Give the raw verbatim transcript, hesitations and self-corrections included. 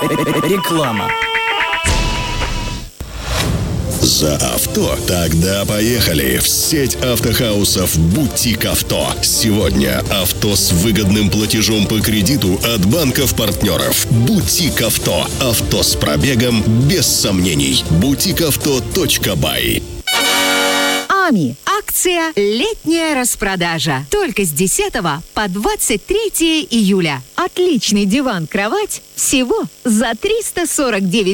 Реклама. За авто? Тогда поехали в сеть автохаусов «Бутик Авто». Сегодня авто с выгодным платежом по кредиту от банков-партнеров. «Бутик Авто». Авто с пробегом без сомнений. бутик авто точка бай. АМИ. Акция «Летняя распродажа». Только с десятого по двадцать третье июля. Отличный диван-кровать всего за триста сорок девять